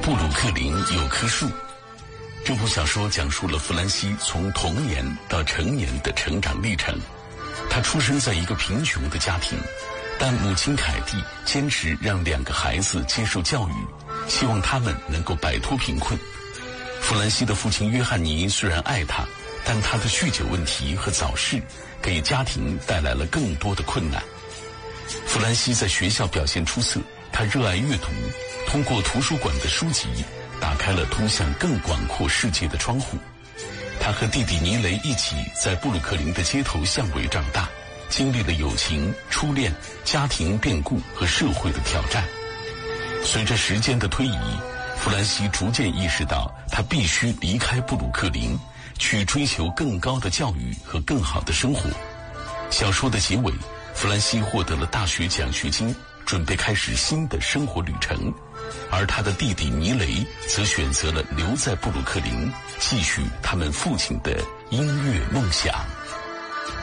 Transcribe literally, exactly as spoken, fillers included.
布鲁克林有棵树。这部小说讲述了弗兰西从童年到成年的成长历程。他出生在一个贫穷的家庭，但母亲凯蒂坚持让两个孩子接受教育，希望他们能够摆脱贫困。弗兰西的父亲约翰尼虽然爱他，但他的酗酒问题和早逝给家庭带来了更多的困难。弗兰西在学校表现出色，他热爱阅读，通过图书馆的书籍打开了通向更广阔世界的窗户。他和弟弟尼雷一起在布鲁克林的街头巷尾长大，经历了友情、初恋、家庭变故和社会的挑战。随着时间的推移，弗兰西逐渐意识到他必须离开布鲁克林，去追求更高的教育和更好的生活。小说的结尾，弗兰西获得了大学奖学金，准备开始新的生活旅程，而他的弟弟尼雷则选择了留在布鲁克林，继续他们父亲的音乐梦想。